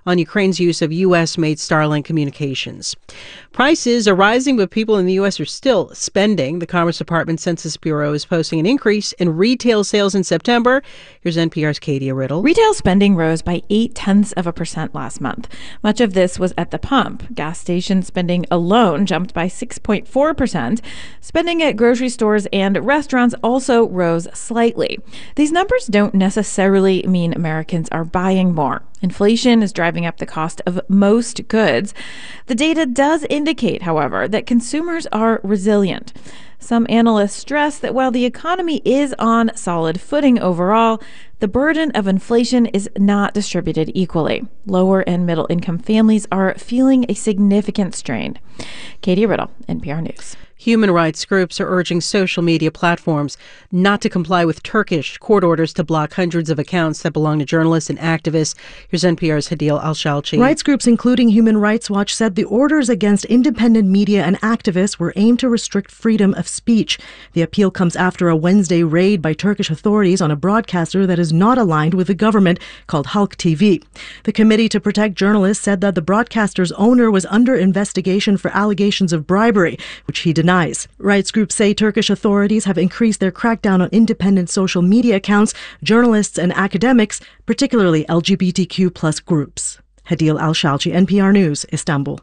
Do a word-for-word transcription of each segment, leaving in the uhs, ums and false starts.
on Ukraine's use of U S-made Starlink communications. Prices are rising, but people in the U S are still spending. The Commerce Department Census Bureau is posting an increase in retail sales in September. Here's N P R's Katie Riddle. Retail spending rose by eight tenths of a percent last month. Much of this was at the pump. Gas station spending alone jumped by six point four percent. Spending at grocery stores and restaurants also rose slightly. These numbers don't necessarily mean Americans are buying more. Inflation is driving up the cost of most goods. The data does indicate, however, that consumers are resilient. Some analysts stress that while the economy is on solid footing overall, the burden of inflation is not distributed equally. Lower and middle income families are feeling a significant strain. Katie Riddle, N P R News. Human rights groups are urging social media platforms not to comply with Turkish court orders to block hundreds of accounts that belong to journalists and activists. Here's N P R's Hadil Al-Shalchi. Rights groups, including Human Rights Watch, said the orders against independent media and activists were aimed to restrict freedom of speech. The appeal comes after a Wednesday raid by Turkish authorities on a broadcaster that is not aligned with the government, called Halk T V. The Committee to Protect Journalists said that the broadcaster's owner was under investigation for allegations of bribery, which he denied. Rights groups say Turkish authorities have increased their crackdown on independent social media accounts, journalists and academics, particularly L G B T Q plus groups. Hadil Al-Shalchi, N P R News, Istanbul.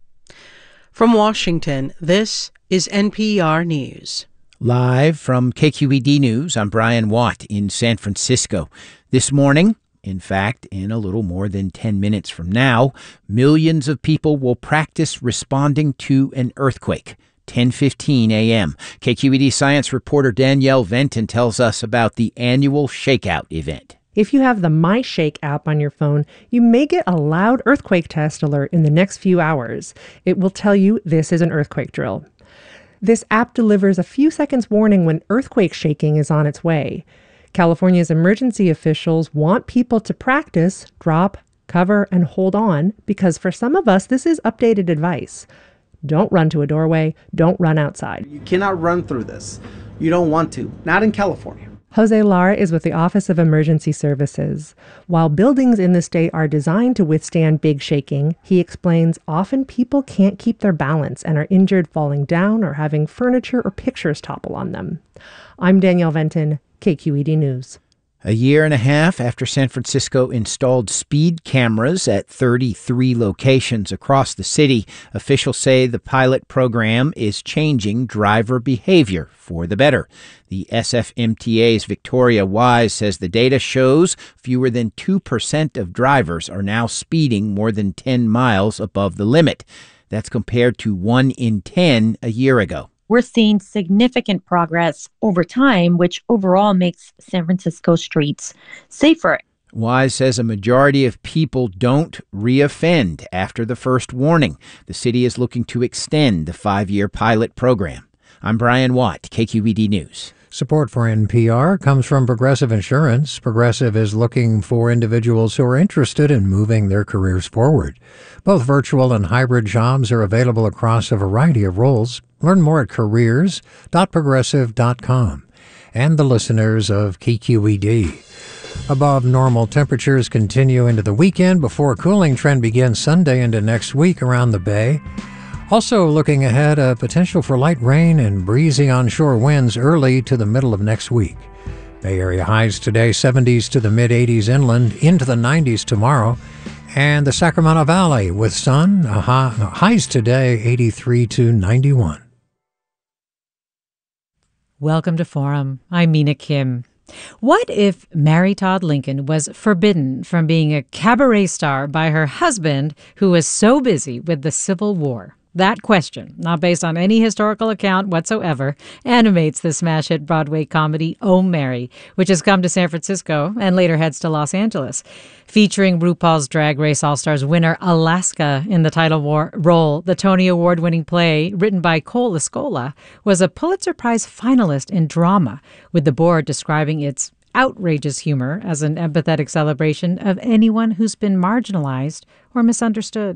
From Washington, this is N P R News. Live from K Q E D News, I'm Brian Watt in San Francisco. This morning, in fact, in a little more than ten minutes from now, millions of people will practice responding to an earthquake. ten fifteen a.m. K Q E D science reporter Danielle Venton tells us about the annual Shakeout event. If you have the MyShake app on your phone, you may get a loud earthquake test alert in the next few hours. It will tell you this is an earthquake drill. This app delivers a few seconds warning when earthquake shaking is on its way. California's emergency officials want people to practice, drop, cover, and hold on, because for some of us, this is updated advice. Don't run to a doorway. Don't run outside. You cannot run through this. You don't want to. Not in California. Jose Lara is with the Office of Emergency Services. While buildings in the state are designed to withstand big shaking, he explains often people can't keep their balance and are injured falling down or having furniture or pictures topple on them. I'm Danielle Venton, K Q E D News. A year and a half after San Francisco installed speed cameras at thirty-three locations across the city, officials say the pilot program is changing driver behavior for the better. The S F M T A's Victoria Wise says the data shows fewer than two percent of drivers are now speeding more than ten miles above the limit. That's compared to one in ten a year ago. We're seeing significant progress over time, which overall makes San Francisco streets safer. Wise says a majority of people don't reoffend after the first warning. The city is looking to extend the five-year pilot program. I'm Brian Watt, K Q E D News. Support for N P R comes from Progressive Insurance. Progressive is looking for individuals who are interested in moving their careers forward. Both virtual and hybrid jobs are available across a variety of roles. Learn more at careers dot progressive dot com. And the listeners of K Q E D. Above normal temperatures continue into the weekend before a cooling trend begins Sunday into next week around the Bay. Also looking ahead, a potential for light rain and breezy onshore winds early to the middle of next week. Bay Area highs today, seventies to the mid-eighties inland, into the nineties tomorrow. And the Sacramento Valley with sun, highs today, eighty-three to ninety-one. Welcome to Forum. I'm Mina Kim. What if Mary Todd Lincoln was forbidden from being a cabaret star by her husband, who was so busy with the Civil War? That question, not based on any historical account whatsoever, animates the smash hit Broadway comedy Oh, Mary, which has come to San Francisco and later heads to Los Angeles. Featuring RuPaul's Drag Race All-Stars winner Alaska in the title war- role, the Tony Award-winning play, written by Cole Escola, was a Pulitzer Prize finalist in drama, with the board describing its outrageous humor as an empathetic celebration of anyone who's been marginalized or misunderstood.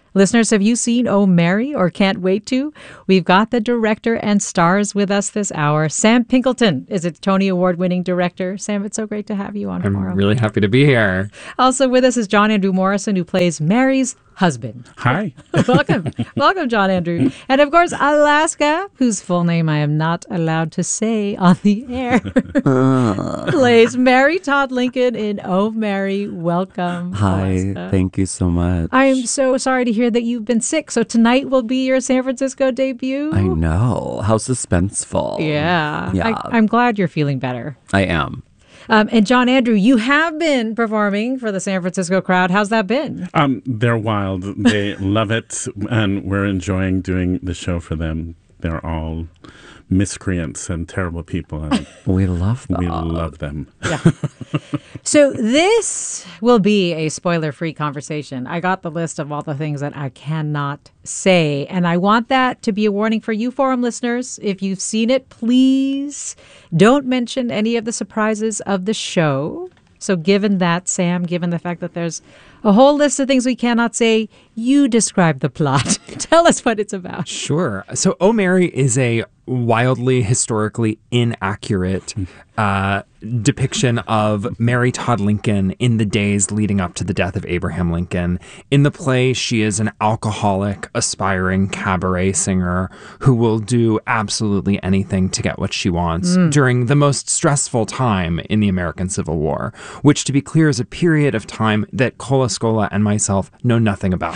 Listeners, have you seen Oh Mary or can't wait to? We've got the director and stars with us this hour. Sam Pinkleton is a Tony Award-winning director. Sam, it's so great to have you on I'm tomorrow. really happy to be here. Also with us is John Andrew Morrison, who plays Mary's husband. Hi. Welcome. Welcome, John Andrew. And of course, Alaska, whose full name I am not allowed to say on the air, Uh. plays Mary Todd Lincoln in Oh Mary. Welcome. Hi, Alaska. thank you so much. I'm so sorry to hear that you've been sick. So tonight will be your San Francisco debut. I know. How suspenseful. Yeah. Yeah. I, I'm glad you're feeling better. I am. Um, and John Andrew, you have been performing for the San Francisco crowd. How's that been? Um, they're wild. They love it, and we're enjoying doing the show for them. They're all miscreants and terrible people, and we love them. We love them. Yeah. So this will be a spoiler-free conversation. I got the list of all the things that I cannot say, and I want that to be a warning for you forum listeners. If you've seen it, please don't mention any of the surprises of the show. So given that, Sam, given the fact that there's a whole list of things we cannot say, you describe the plot. Tell us what it's about. Sure. So Oh Mary is a wildly historically inaccurate uh, depiction of Mary Todd Lincoln in the days leading up to the death of Abraham Lincoln. In the play, she is an alcoholic, aspiring cabaret singer who will do absolutely anything to get what she wants Mm. during the most stressful time in the American Civil War, which, to be clear, is a period of time that Cola Scola and myself know nothing about.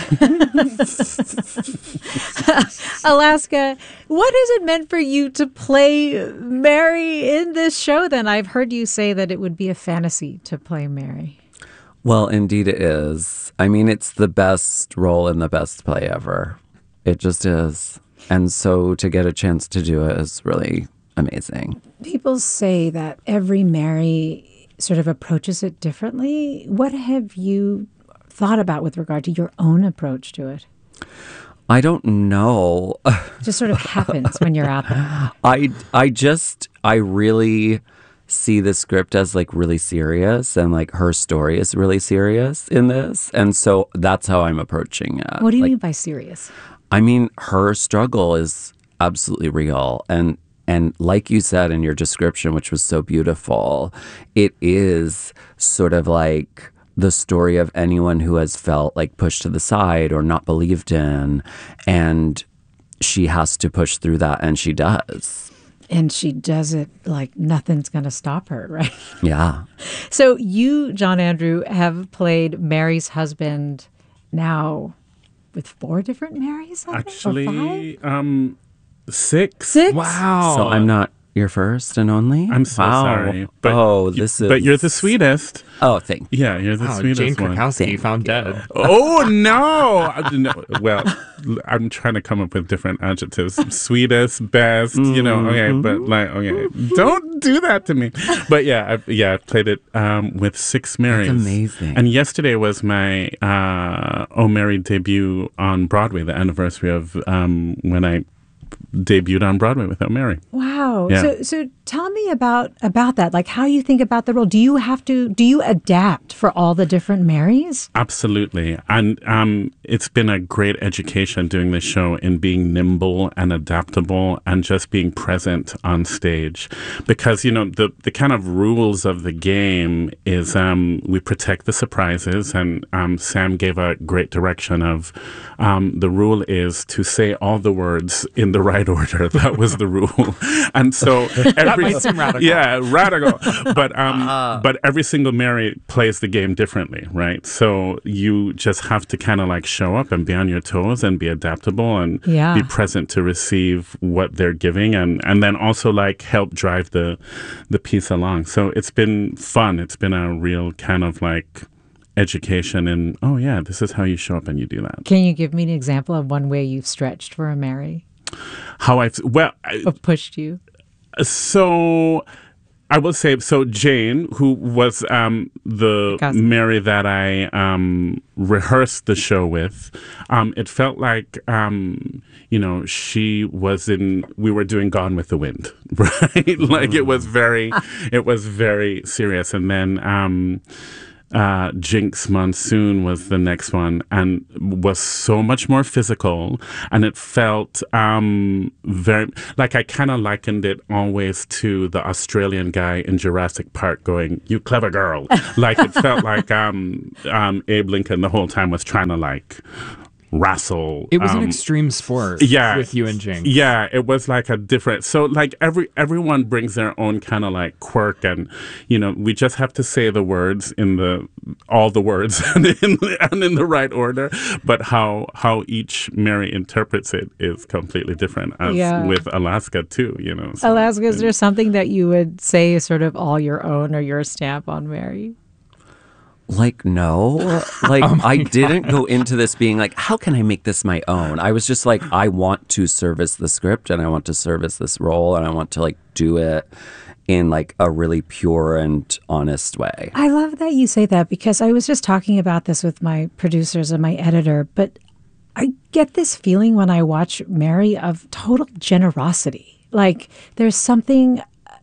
Alaska, what has it meant for you to play Mary in this show then? I've heard you say that it would be a fantasy to play Mary. Well, indeed it is. I mean, it's the best role in the best play ever. It just is. And so to get a chance to do it is really amazing. People say that every Mary sort of approaches it differently. What have you thought about with regard to your own approach to it? I don't know. It just sort of happens when you're out there. I, I just, I really see the script as like really serious, and like her story is really serious in this. And so that's how I'm approaching it. What do you Like, mean by serious? I mean, her struggle is absolutely real. And and like you said in your description, which was so beautiful, it is sort of like the story of anyone who has felt like pushed to the side or not believed in. And she has to push through that, and she does. And she does it like nothing's going to stop her, right? Yeah. So you, John Andrew, have played Mary's husband now with four different Marys, I think, or five? Actually, um, six. Six? Wow. So I'm not your first and only? I'm so Wow. sorry. But oh, you- this is... But you're the sweetest. Oh, thank you. Yeah, you're the Wow, sweetest Jane one. Krakowski found dead. Oh, no. I- no. Well, I'm trying to come up with different adjectives. Sweetest, best, you know, okay, but like, okay. Don't do that to me. But yeah, I've, yeah, I've played it um, with six Marys. That's amazing. And yesterday was my uh, Oh Mary debut on Broadway, the anniversary of um, when I debuted on Broadway with Oh Mary. Wow. Yeah. So so tell me about about that. Like how you think about the role. Do you have to do you adapt for all the different Marys? Absolutely. And um, it's been a great education doing this show in being nimble and adaptable and just being present on stage. Because, you know, the, the kind of rules of the game is um, we protect the surprises. And um, Sam gave a great direction of um, the rule is to say all the words in the right order. That was the rule. And so every, might seem radical. Yeah, radical. But um, but every single Mary plays the game differently, right? So you just have to kind of like show up and be on your toes and be adaptable and Yeah. be present to receive what they're giving, and and then also like help drive the the piece along. So it's been fun. It's been a real kind of like education in, oh yeah, this is how you show up and you do that. Can you give me an example of one way you've stretched for a Mary? How I've, well, I, Or pushed you? So I will say, so Jane, who was um, the Krakowski. Mary that I um, rehearsed the show with, um, it felt like, um, you know, she was in, we were doing Gone with the Wind, right? Like it was very, it was very serious. And then um, uh, Jinx Monsoon was the next one, and was so much more physical, and it felt um, very like I kind of likened it always to the Australian guy in Jurassic Park going, "You clever girl." Like it felt like um, um, Abe Lincoln the whole time was trying to like wrestle. It was um, an extreme sport yeah, with you and Jinx. Yeah, it was like a different, so like every everyone brings their own kind of like quirk, and you know, we just have to say the words in the, all the words and in, and in the right order, but how how each Mary interprets it is completely different, as Yeah. with Alaska too, you know. So, Alaska, is there something that you would say is sort of all your own or your stamp on Mary? Like, no. Like, Oh my I God. didn't go into this being like, how can I make this my own? I was just like, I want to service the script and I want to service this role and I want to like do it in like a really pure and honest way. I love that you say that because I was just talking about this with my producers and my editor, but I get this feeling when I watch Mary of total generosity. Like there's something,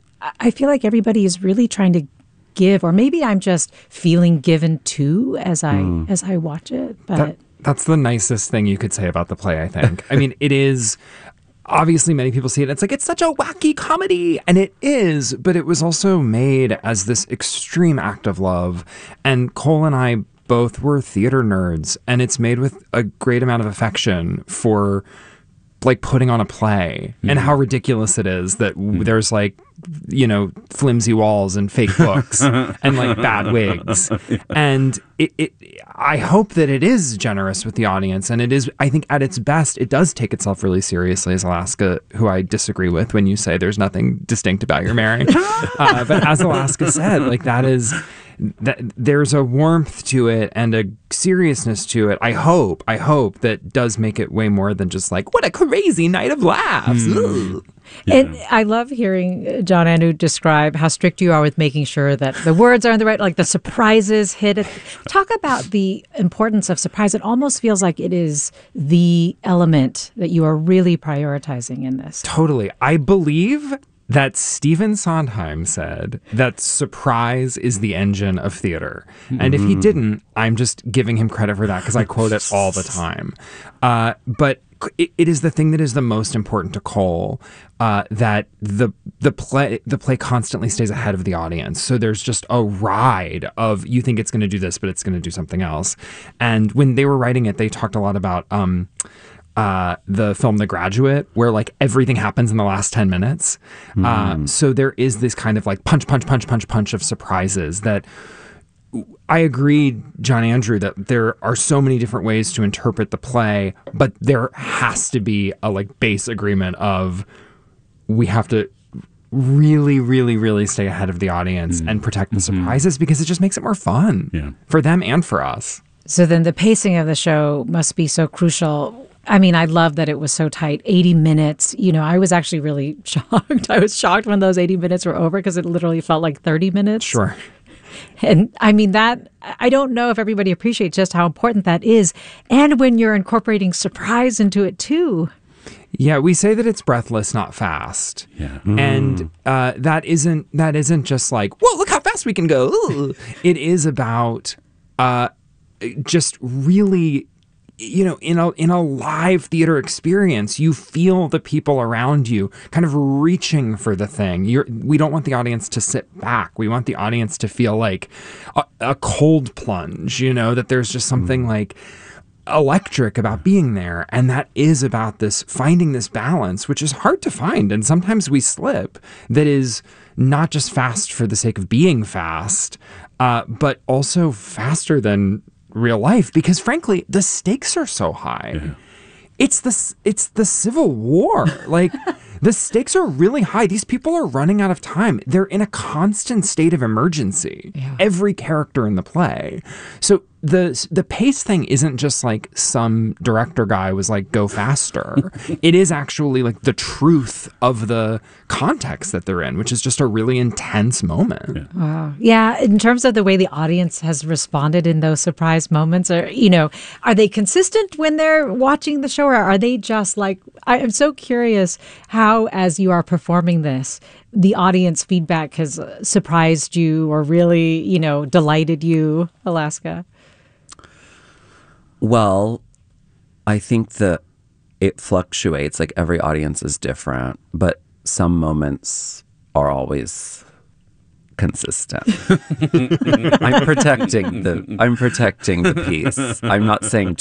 I feel like everybody is really trying to give, or maybe I'm just feeling given to as I Mm. as I watch it. But That, that's the nicest thing you could say about the play, I think. I mean, it is, obviously many people see it, and it's like, it's such a wacky comedy, and it is, but it was also made as this extreme act of love, and Cole and I both were theater nerds, and it's made with a great amount of affection for like putting on a play and how ridiculous it is that w- there's like, you know, flimsy walls and fake books and like bad wigs. And it, it, I hope that it is generous with the audience. And it is, I think at its best, it does take itself really seriously as Alaska, who I disagree with when you say there's nothing distinct about your Mary. uh, but as Alaska said, like that is, that there's a warmth to it and a seriousness to it. I hope, I hope that does make it way more than just like, what a crazy night of laughs. Ugh. And I love hearing John Andrew describe how strict you are with making sure that the words are in the right, like the surprises hit it. Talk about the importance of surprise. It almost feels like it is the element that you are really prioritizing in this. Totally. I believe that Stephen Sondheim said that surprise is the engine of theater. And if he didn't, I'm just giving him credit for that because I quote it all the time. Uh, but it, it is the thing that is the most important to Cole, uh, that the the play the play constantly stays ahead of the audience. So there's just a ride of you think it's going to do this, but it's going to do something else. And when they were writing it, they talked a lot about um, uh, the film The Graduate, where like everything happens in the last ten minutes. Mm. Uh, so there is this kind of like punch, punch, punch, punch, punch of surprises that I agree, John Andrew, that there are so many different ways to interpret the play, but there has to be a like base agreement of we have to really, really, really stay ahead of the audience mm. and protect the surprises because it just makes it more fun yeah. for them and for us. So then the pacing of the show must be so crucial. I mean, I love that it was so tight, eighty minutes. You know, I was actually really shocked. I was shocked when those eighty minutes were over because it literally felt like thirty minutes. Sure. And I mean, that, I don't know if everybody appreciates just how important that is. And when you're incorporating surprise into it too. Yeah, we say that it's breathless, not fast. Yeah. And uh, that isn't that isn't just like, whoa, look how fast we can go. Ooh. It is about uh, just really, you know, in a in a live theater experience, you feel the people around you kind of reaching for the thing. You're, we don't want the audience to sit back. We want the audience to feel like a, a cold plunge, you know, that there's just something mm. like electric about being there. And that is about this, finding this balance, which is hard to find. And sometimes we slip, that is not just fast for the sake of being fast, uh, but also faster than real life, because frankly, the stakes are so high. Yeah. It's the, it's the Civil War. Like, the stakes are really high. These people are running out of time. They're in a constant state of emergency. Yeah. Every character in the play. So the the pace thing isn't just like some director guy was like, go faster. It is actually like the truth of the context that they're in, which is just a really intense moment. Yeah. Wow. Yeah. In terms of the way the audience has responded in those surprise moments, or, you know, are they consistent when they're watching the show, or are they just like, I'm so curious how how, as you are performing this, the audience feedback has surprised you or really, you know, delighted you, Alaska? Well, I think that it fluctuates. Like every audience is different, but some moments are always consistent. I'm protecting the I'm protecting the piece. I'm not saying